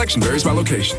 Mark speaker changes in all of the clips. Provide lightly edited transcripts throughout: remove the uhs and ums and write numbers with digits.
Speaker 1: Selection varies by location.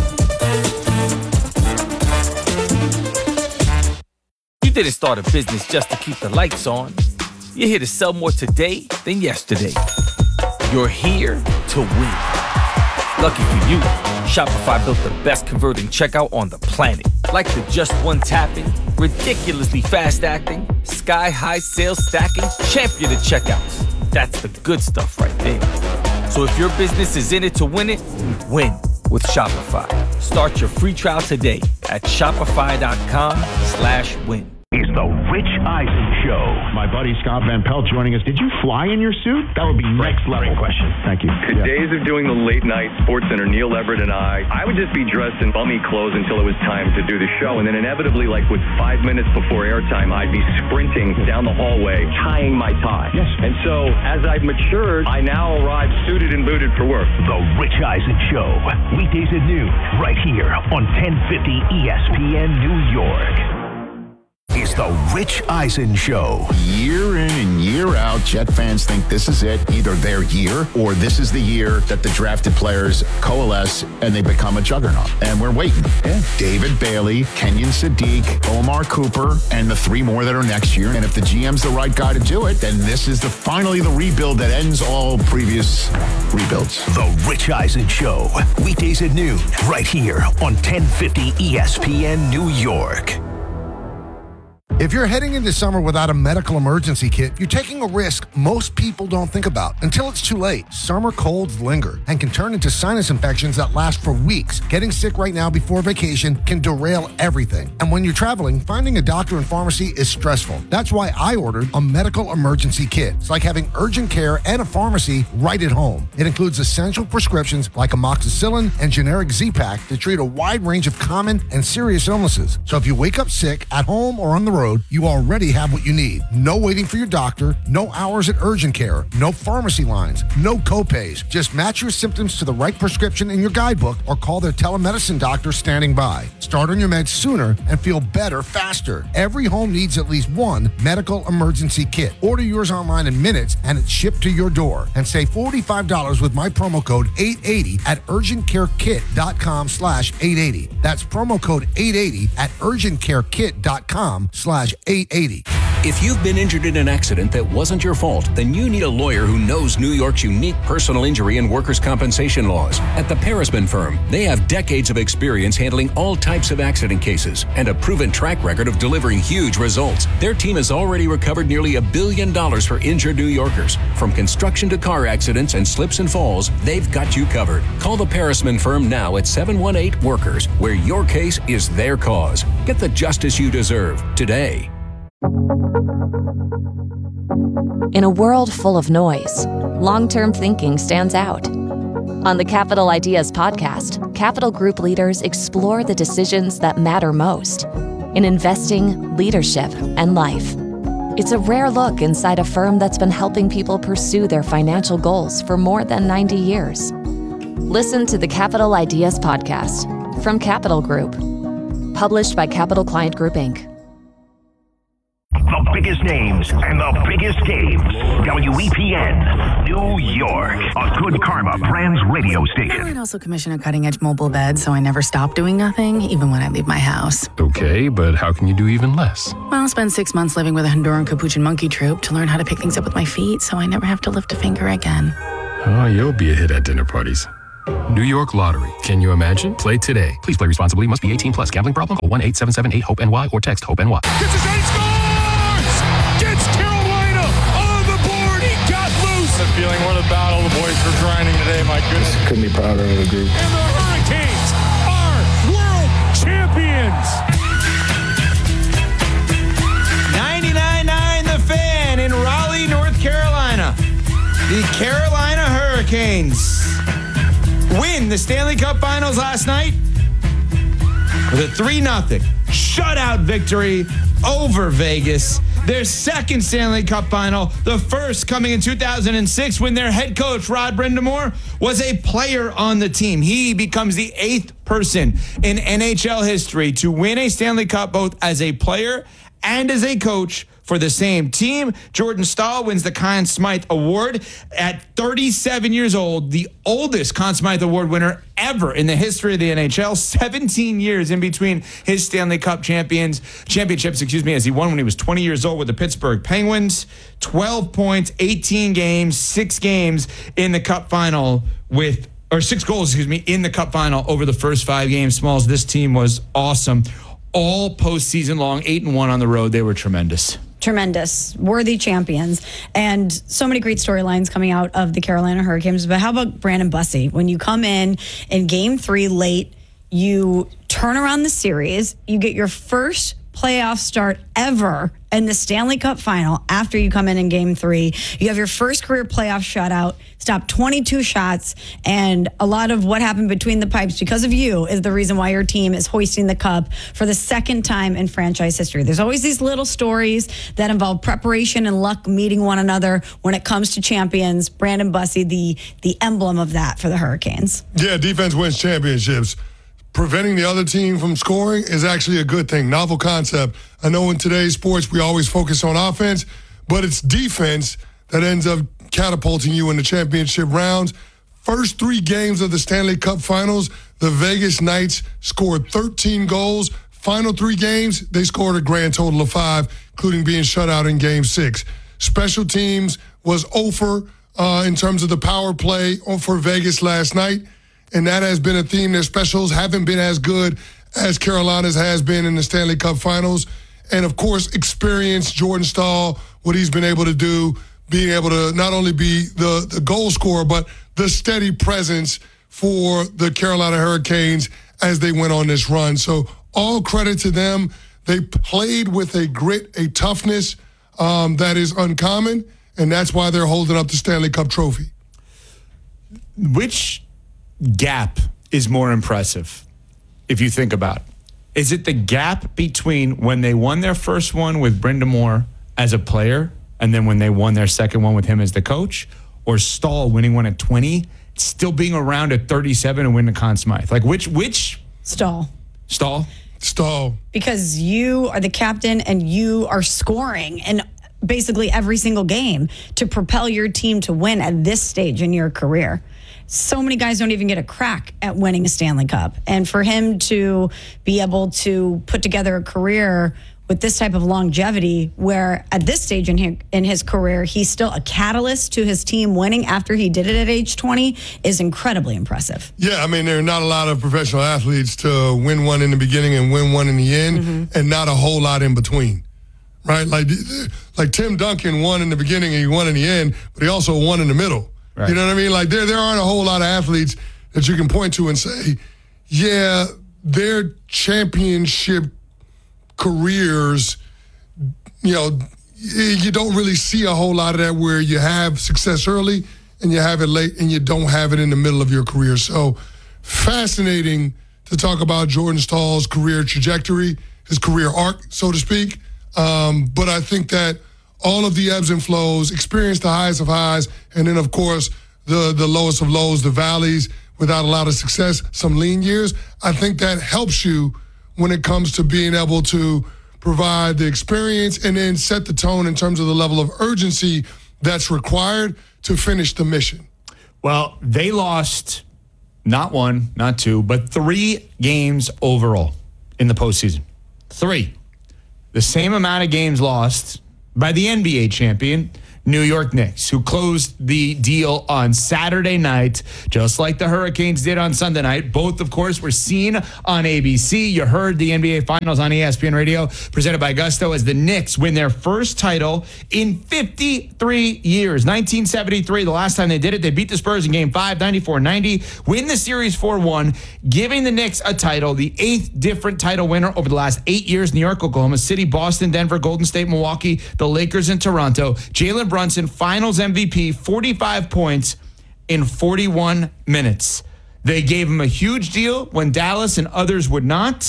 Speaker 2: You didn't start a business just to keep the lights on. You're here to sell more today than yesterday. You're here to win. Lucky for you, Shopify built the best converting checkout on the planet. Like the just one tapping, ridiculously fast acting, sky-high sales stacking, champion of checkouts. That's the good stuff right there. So if your business is in it to win it, win with Shopify. Start your free trial today at shopify.com/win.
Speaker 3: It's the Rich Eisen Show. My buddy Scott Van Pelt joining us. Did you fly in your suit? That would be next level.
Speaker 4: Great question.
Speaker 3: Thank you.
Speaker 4: The days of doing the late night Sports Center, Neil Everett and I would just be dressed in bummy clothes until it was time to do the show. And then inevitably, like with 5 minutes before airtime, I'd be sprinting down the hallway, tying my tie.
Speaker 3: Yes.
Speaker 4: And so as I've matured, I now arrive suited and booted for work.
Speaker 3: The Rich Eisen Show. Weekdays at noon, right here on 1050 ESPN New York. It's the Rich Eisen Show.
Speaker 5: Year in and year out, Jet fans think this is it. Either their year or this is the year that the drafted players coalesce and they become a juggernaut. And we're waiting. Yeah. David Bailey, Kenyon Sadiq, Omar Cooper, and the three more that are next year. And if the GM's the right guy to do it, then this is finally the rebuild that ends all previous rebuilds.
Speaker 3: The Rich Eisen Show. Weekdays at noon, right here on 1050 ESPN New York.
Speaker 6: If you're heading into summer without a medical emergency kit, you're taking a risk most people don't think about until it's too late. Summer colds linger and can turn into sinus infections that last for weeks. Getting sick right now before vacation can derail everything. And when you're traveling, finding a doctor and pharmacy is stressful. That's why I ordered a medical emergency kit. It's like having urgent care and a pharmacy right at home. It includes essential prescriptions like amoxicillin and generic Z-Pak to treat a wide range of common and serious illnesses. So if you wake up sick at home or on the road, you already have what you need. No waiting for your doctor, no hours at urgent care, no pharmacy lines, no copays. Just match your symptoms to the right prescription in your guidebook or call their telemedicine doctor standing by. Start on your meds sooner and feel better faster. Every home needs at least one medical emergency kit. Order yours online in minutes and it's shipped to your door. And save $45 with my promo code 880 at urgentcarekit.com/880. That's promo code 880 at urgentcarekit.com/880.
Speaker 7: If you've been injured in an accident that wasn't your fault, then you need a lawyer who knows New York's unique personal injury and workers' compensation laws. At the Parisman Firm, they have decades of experience handling all types of accident cases and a proven track record of delivering huge results. Their team has already recovered nearly $1 billion for injured New Yorkers. From construction to car accidents and slips and falls, they've got you covered. Call the Parisman Firm now at 718-WORKERS, where your case is their cause. Get the justice you deserve today.
Speaker 8: In a world full of noise, long-term thinking stands out. On the Capital Ideas podcast, Capital Group leaders explore the decisions that matter most in investing, leadership, and life. It's a rare look inside a firm that's been helping people pursue their financial goals for more than 90 years. Listen to the Capital Ideas podcast from Capital Group, published by Capital Client Group, Inc.
Speaker 3: The biggest names and the biggest games. WEPN, New York, a Good Karma Brands radio station.
Speaker 9: I'd also commission a cutting-edge mobile bed, so I never stop doing nothing, even when I leave my house.
Speaker 10: Okay, but how can you do even less?
Speaker 9: Well, I'll spend 6 months living with a Honduran Capuchin monkey troupe to learn how to pick things up with my feet, so I never have to lift a finger again.
Speaker 10: Oh, you'll be a hit at dinner parties. New York Lottery. Can you imagine? Play today. Please play responsibly. Must be 18 plus. Gambling problem? Call 1-877-8-HOPE-NY or text HOPE-NY.
Speaker 11: Gets his 8 scores! Gets Carolina on the board. He got loose.
Speaker 12: I'm feeling what a battle the boys were grinding today. My goodness.
Speaker 13: Couldn't be prouder of the group.
Speaker 11: And the Hurricanes are world champions.
Speaker 14: 99.9 The Fan in Raleigh, North Carolina. The Carolina Hurricanes win the Stanley Cup Finals last night with a 3-0 shutout victory over Vegas. Their second Stanley Cup Final, the first coming in 2006 when their head coach, Rod Brind'Amour, was a player on the team. He becomes the 8th person in NHL history to win a Stanley Cup both as a player and as a coach for the same team. Jordan Staal wins the Conn Smythe Award at 37 years old, the oldest Conn Smythe Award winner ever in the history of the NHL. 17 years in between his Stanley Cup championships, as he won when he was 20 years old with the Pittsburgh Penguins. 12 points, 18 games, 6 games in the Cup final with, or 6 goals, in the Cup final over the first 5 games. Smalls, this team was awesome. All postseason long, 8-1 on the road. They were tremendous.
Speaker 1: Tremendous, worthy champions, and so many great storylines coming out of the Carolina Hurricanes. But how about Brandon Bussi? When you come in Game 3 late, you turn around the series, you get your first playoff start ever in the Stanley Cup final after you come in Game 3. You have your first career playoff shutout, stop 22 shots, and a lot of what happened between the pipes because of you is the reason why your team is hoisting the cup for the second time in franchise history. There's always these little stories that involve preparation and luck meeting one another when it comes to champions. Brandon Bussi, the emblem of that for the Hurricanes.
Speaker 13: Yeah, defense wins championships. Preventing the other team from scoring is actually a good thing. Novel concept. I know in today's sports we always focus on offense, but it's defense that ends up catapulting you in the championship rounds. First 3 games of the Stanley Cup Finals, the Vegas Knights scored 13 goals. Final 3 games, they scored a grand total of 5, including being shut out in Game 6. Special teams was over in terms of the power play for Vegas last night. And that has been a theme. Their specials haven't been as good as Carolina's has been in the Stanley Cup Finals. And, of course, experience Jordan Staal, what he's been able to do, being able to not only be the goal scorer, but the steady presence for the Carolina Hurricanes as they went on this run. So all credit to them. They played with a grit, a toughness that is uncommon, and that's why they're holding up the Stanley Cup trophy.
Speaker 14: Which gap is more impressive, if you think about it? Is it the gap between when they won their first one with Brenda Moore as a player and then when they won their second one with him as the coach, or Staal winning one at 20, still being around at 37 and winning the Conn Smythe? Like which?
Speaker 1: Staal. Because you are the captain and you are scoring in basically every single game to propel your team to win at this stage in your career. So many guys don't even get a crack at winning a Stanley Cup. And for him to be able to put together a career with this type of longevity, where at this stage in his career, he's still a catalyst to his team winning after he did it at age 20, is incredibly impressive.
Speaker 13: Yeah, I mean, there are not a lot of professional athletes to win one in the beginning and win one in the end, and not a whole lot in between, right? Like Tim Duncan won in the beginning and he won in the end, but he also won in the middle. Right. You know what I mean? Like there aren't a whole lot of athletes that you can point to and say, yeah, their championship careers, you don't really see a whole lot of that where you have success early and you have it late and you don't have it in the middle of your career. So fascinating to talk about Jordan Staal's career trajectory, his career arc, so to speak. But I think that all of the ebbs and flows, experience the highs of highs, and then, of course, the lowest of lows, the valleys, without a lot of success, some lean years. I think that helps you when it comes to being able to provide the experience and then set the tone in terms of the level of urgency that's required to finish the mission.
Speaker 14: Well, they lost not 1, not 2, but 3 games overall in the postseason. 3. The same amount of games lost by the NBA champion, New York Knicks, who closed the deal on Saturday night, just like the Hurricanes did on Sunday night. Both, of course, were seen on ABC. You heard the NBA Finals on ESPN Radio, presented by Gusto, as the Knicks win their first title in 53 years. 1973, the last time they did it. They beat the Spurs in Game 5, 94-90, win the series 4-1, giving the Knicks a title, the 8th different title winner over the last 8 years. New York, Oklahoma City, Boston, Denver, Golden State, Milwaukee, the Lakers, and Toronto. Jalen Brunson, Finals MVP, 45 points in 41 minutes. They gave him a huge deal when Dallas and others would not.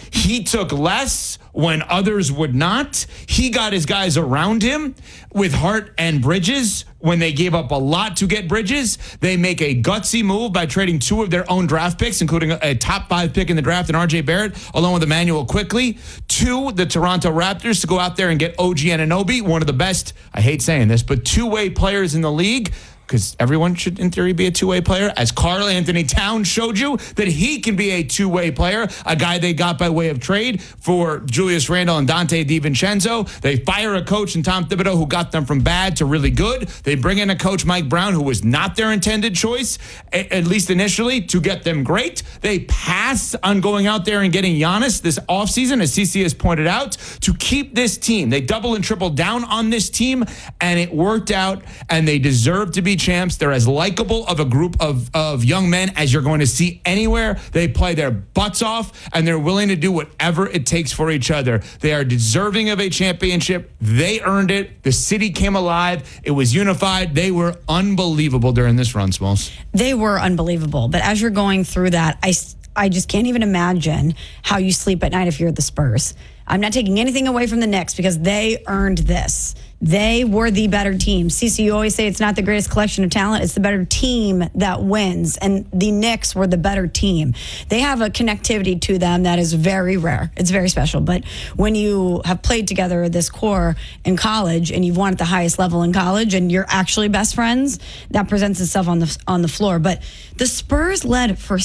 Speaker 14: He took less when others would not. He got his guys around him with Hart and Bridges when they gave up a lot to get Bridges. They make a gutsy move by trading 2 of their own draft picks, including a top 5 pick in the draft in RJ Barrett, along with Emmanuel Quickly, to the Toronto Raptors to go out there and get OG Anunoby, one of the best, I hate saying this, but two-way players in the league. Because everyone should, in theory, be a two-way player, as Karl Anthony Towns showed you that he can be a two-way player, a guy they got by way of trade for Julius Randle and Dante DiVincenzo. They fire a coach in Tom Thibodeau who got them from bad to really good. They bring in a coach, Mike Brown, who was not their intended choice, at least initially, to get them great. They pass on going out there and getting Giannis this offseason, as CC has pointed out, to keep this team. They double and triple down on this team, and it worked out, and they deserve to be champs. They're as likable of a group of young men as you're going to see anywhere. They play their butts off, and they're willing to do whatever it takes for each other. They are deserving of a championship. They earned it. The city came alive. It was unified. They were unbelievable during this run, Smalls.
Speaker 1: They were unbelievable. But as you're going through that, I just can't even imagine how you sleep at night if you're the Spurs. I'm not taking anything away from the Knicks because they earned this. They were the better team. CC, you always say it's not the greatest collection of talent. It's the better team that wins. And the Knicks were the better team. They have a connectivity to them that is very rare. It's very special. But when you have played together this core in college and you've won at the highest level in college and you're actually best friends, that presents itself on the floor. But the Spurs led for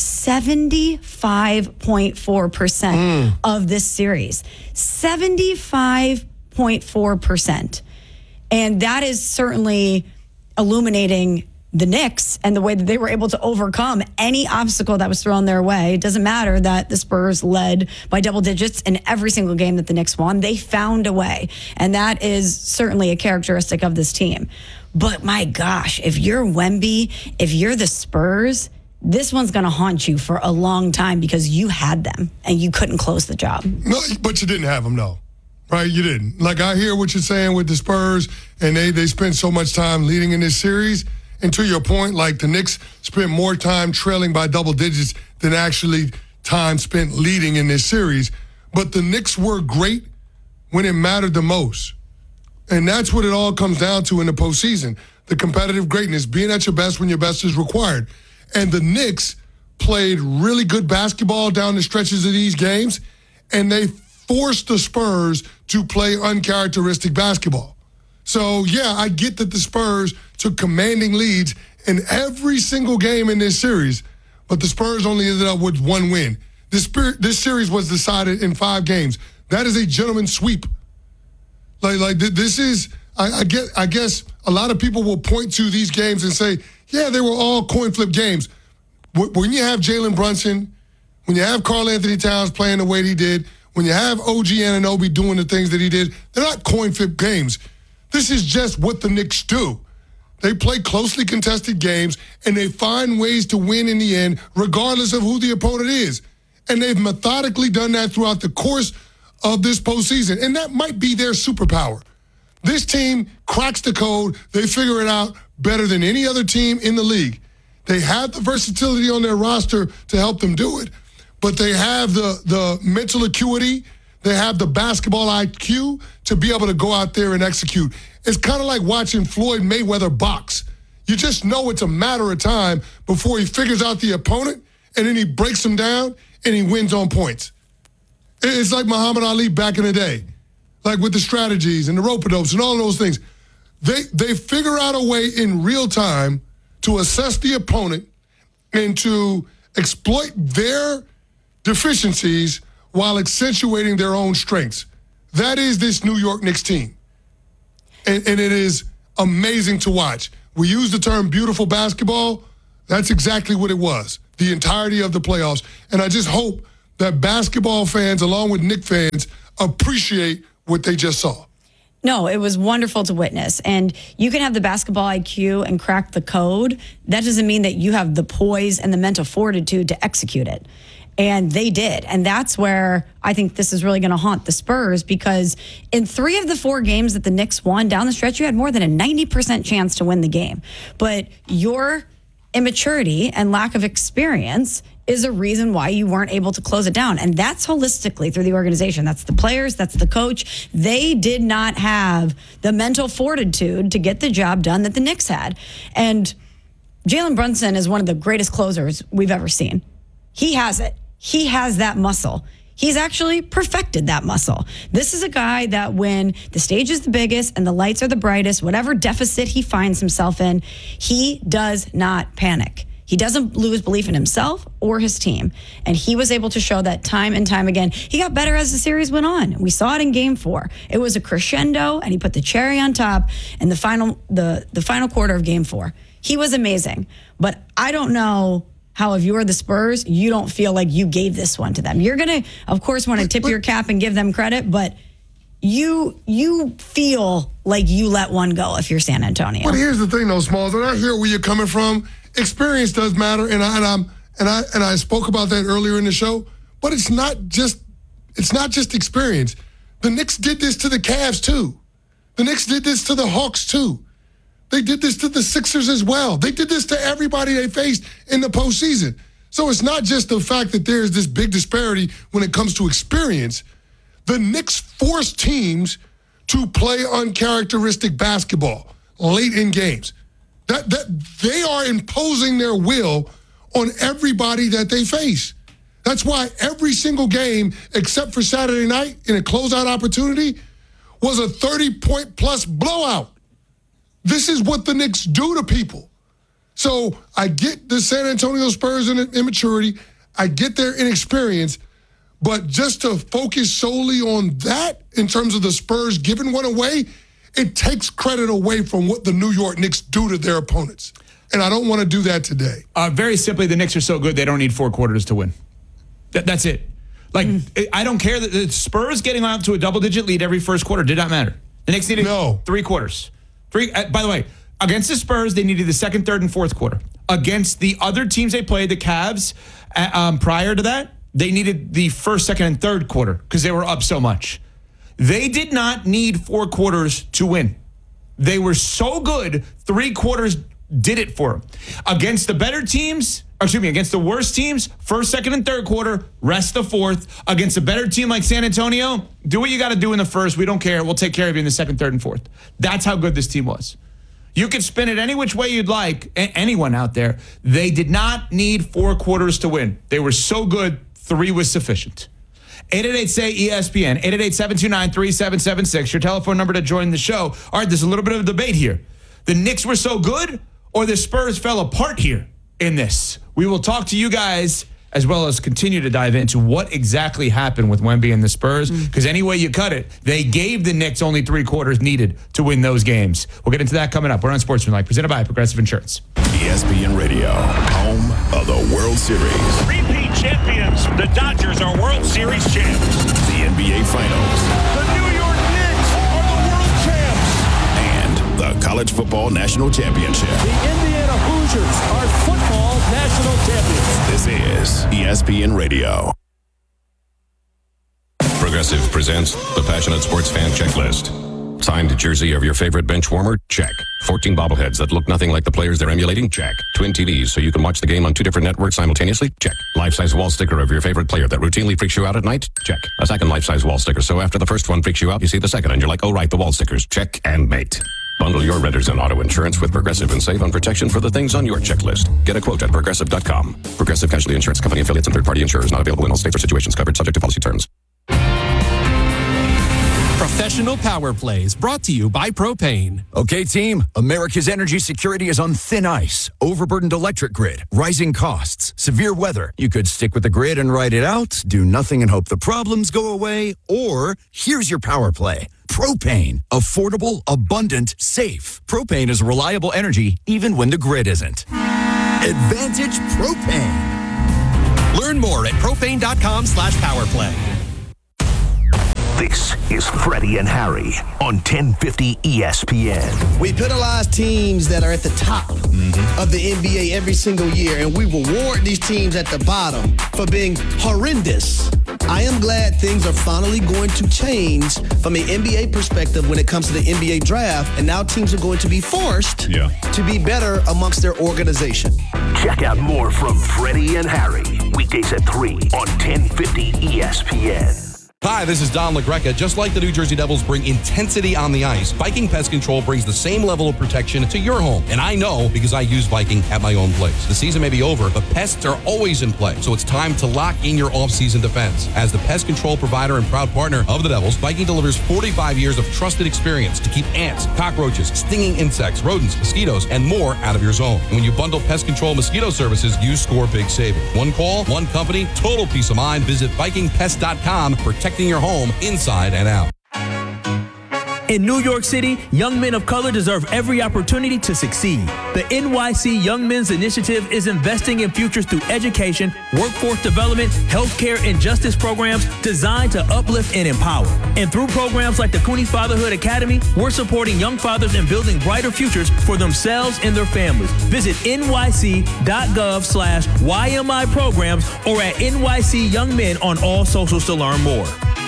Speaker 1: 75.4% of this series. 75.4%. And that is certainly illuminating the Knicks and the way that they were able to overcome any obstacle that was thrown their way. It doesn't matter that the Spurs led by double digits in every single game that the Knicks won. They found a way. And that is certainly a characteristic of this team. But my gosh, if you're Wemby, if you're the Spurs, this one's going to haunt you for a long time because you had them and you couldn't close the job.
Speaker 13: No, but you didn't have them, though. Right, you didn't. Like, I hear what you're saying with the Spurs, and they spent so much time leading in this series. And to your point, like, the Knicks spent more time trailing by double digits than actually time spent leading in this series. But the Knicks were great when it mattered the most. And that's what it all comes down to in the postseason. The competitive greatness, being at your best when your best is required. And the Knicks played really good basketball down the stretches of these games, and they forced the Spurs to play uncharacteristic basketball. So, yeah, I get that the Spurs took commanding leads in every single game in this series, but the Spurs only ended up with one win. This series was decided in 5 games. That is a gentleman's sweep. Like this is, I guess a lot of people will point to these games and say, yeah, they were all coin flip games. When you have Jalen Brunson, when you have Karl Anthony Towns playing the way he did, when you have OG Anunoby doing the things that he did, they're not coin flip games. This is just what the Knicks do. They play closely contested games, and they find ways to win in the end, regardless of who the opponent is. And they've methodically done that throughout the course of this postseason, and that might be their superpower. This team cracks the code. They figure it out better than any other team in the league. They have the versatility on their roster to help them do it, but they have the mental acuity, they have the basketball IQ to be able to go out there and execute. It's kind of like watching Floyd Mayweather box. You just know it's a matter of time before he figures out the opponent, and then he breaks him down, and he wins on points. It's like Muhammad Ali back in the day, like with the strategies and the rope-a-dopes and all those things. They figure out a way in real time to assess the opponent and to exploit their deficiencies while accentuating their own strengths. That is this New York Knicks team. And it is amazing to watch. We use the term beautiful basketball. That's exactly what it was, the entirety of the playoffs. And I just hope that basketball fans, along with Knicks fans, appreciate what they just saw.
Speaker 1: No, it was wonderful to witness. And you can have the basketball IQ and crack the code. That doesn't mean that you have the poise and the mental fortitude to execute it. And they did. And that's where I think this is really going to haunt the Spurs, because in 3 of the 4 games that the Knicks won down the stretch, you had more than a 90% chance to win the game. But your immaturity and lack of experience is a reason why you weren't able to close it down. And that's holistically through the organization. That's the players, that's the coach. They did not have the mental fortitude to get the job done that the Knicks had. And Jalen Brunson is one of the greatest closers we've ever seen. He has it. He has that muscle. He's actually perfected that muscle. This is a guy that when the stage is the biggest and the lights are the brightest, whatever deficit he finds himself in, he does not panic. He doesn't lose belief in himself or his team. And he was able to show that time and time again. He got better as the series went on. We saw it in Game 4. It was a crescendo, and he put the cherry on top in the final quarter of Game 4. He was amazing. But I don't know how if you're the Spurs, you don't feel like you gave this one to them. You're going to, of course, want to tip your cap and give them credit, but you feel like you let one go if you're San Antonio.
Speaker 13: But here's the thing, though, Smalls, and I hear where you're coming from. Experience does matter, and I spoke about that earlier in the show. But it's not just experience. The Knicks did this to the Cavs too. The Knicks did this to the Hawks too. They did this to the Sixers as well. They did this to everybody they faced in the postseason. So it's not just the fact that there's this big disparity when it comes to experience. The Knicks forced teams to play uncharacteristic basketball late in games. That they are imposing their will on everybody that they face. That's why every single game, except for Saturday night in a closeout opportunity, was a 30-point-plus blowout. This is what the Knicks do to people. So I get the San Antonio Spurs immaturity. I get their inexperience. But just to focus solely on that in terms of the Spurs giving one away, it takes credit away from what the New York Knicks do to their opponents. And I don't want to do that today.
Speaker 14: Very simply, the Knicks are so good they don't need 4 quarters to win. That's it. Like, I don't care that the Spurs getting out to a double-digit lead every first quarter did not matter. The Knicks needed 3 quarters. By the way, against the Spurs, they needed the second, third, and fourth quarter. Against the other teams they played, the Cavs, prior to that, they needed the first, second, and third quarter because they were up so much. They did not need 4 quarters to win. They were so good, 3 quarters did it for them. Against the better teams, against the worst teams, first, second, and third quarter, rest the fourth. Against a better team like San Antonio, do what you got to do in the first. We don't care. We'll take care of you in the second, third, and fourth. That's how good this team was. You could spin it any which way you'd like, anyone out there. They did not need 4 quarters to win. They were so good, 3 was sufficient. 888-SAY-ESPN, 888-729-3776, your telephone number to join the show. All right, there's a little bit of a debate here. The Knicks were so good, or the Spurs fell apart here in this? We will talk to you guys as well as continue to dive into what exactly happened with Wemby and the Spurs, because any way you cut it, they gave the Knicks only 3 quarters needed to win those games. We'll get into that coming up. We're on Sportsmanlike, presented by Progressive Insurance.
Speaker 3: ESPN Radio, home of the World Series.
Speaker 11: Repeat champions, the Dodgers are World Series champs.
Speaker 3: The NBA Finals.
Speaker 11: The New York Knicks are the world champs.
Speaker 3: And the College Football National Championship.
Speaker 11: The Indiana Hoosiers are football national champions.
Speaker 3: This is ESPN Radio.
Speaker 15: Progressive presents the Passionate Sports Fan Checklist. Signed jersey of your favorite bench warmer? Check. 14 bobbleheads that look nothing like the players they're emulating? Check. Twin TVs so you can watch the game on 2 different networks simultaneously? Check. Life-size wall sticker of your favorite player that routinely freaks you out at night? Check. A second life-size wall sticker so after the first one freaks you out, you see the second and you're like, oh right, the wall stickers. Check and mate. Bundle your renters and auto insurance with Progressive and save on protection for the things on your checklist. Get a quote at Progressive.com. Progressive Casualty Insurance Company affiliates and third-party insurers not available in all states or situations covered subject to policy terms.
Speaker 16: Professional Power Plays brought to you by Propane.
Speaker 17: Okay, team, America's energy security is on thin ice. Overburdened electric grid, rising costs, severe weather. You could stick with the grid and ride it out, do nothing and hope the problems go away, or here's your power play. Propane. Affordable, abundant, safe. Propane is reliable energy even when the grid isn't. Advantage Propane.
Speaker 16: Learn more at propane.com/powerplay.
Speaker 3: This is Freddie and Harry on 1050 ESPN.
Speaker 18: We penalize teams that are at the top of the NBA every single year, and we reward these teams at the bottom for being horrendous. I am glad things are finally going to change from an NBA perspective when it comes to the NBA draft, and now teams are going to be forced to be better amongst their organization.
Speaker 3: Check out more from Freddie and Harry Weekdays at 3 on 1050 ESPN.
Speaker 19: Hi, this is Don LaGreca. Just like the New Jersey Devils bring intensity on the ice, Viking Pest Control brings the same level of protection to your home. And I know because I use Viking at my own place. The season may be over, but pests are always in play. So it's time to lock in your off-season defense. As the pest control provider and proud partner of the Devils, Viking delivers 45 years of trusted experience to keep ants, cockroaches, stinging insects, rodents, mosquitoes, and more out of your zone. And when you bundle pest control mosquito services, you score big savings. One call, one company, total peace of mind. Visit VikingPest.com. Protecting your home inside and out.
Speaker 20: In New York City, young men of color deserve every opportunity to succeed. The NYC Young Men's Initiative is investing in futures through education, workforce development, healthcare, and justice programs designed to uplift and empower. And through programs like the Cooney Fatherhood Academy, we're supporting young fathers and building brighter futures for themselves and their families. Visit nyc.gov/YMI programs or at NYC Young Men on all socials to learn more.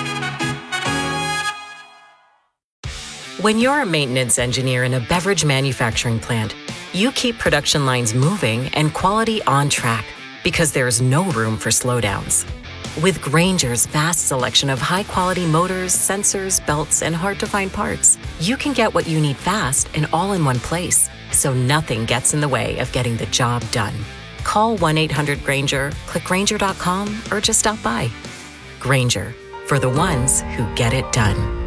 Speaker 21: When you're a maintenance engineer in a beverage manufacturing plant, you keep production lines moving and quality on track because there's no room for slowdowns. With Grainger's vast selection of high-quality motors, sensors, belts, and hard-to-find parts, you can get what you need fast and all in one place, so nothing gets in the way of getting the job done. Call 1-800-GRAINGER, click Grainger.com, or just stop by. Grainger, for the ones who get it done.